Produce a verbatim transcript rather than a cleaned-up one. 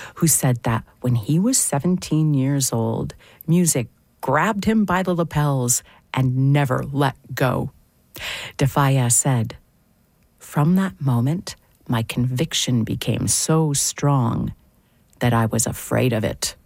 who said that when he was seventeen years old, music grabbed him by the lapels and never let go. DeFaya said, "From that moment, my conviction became so strong that I was afraid of it."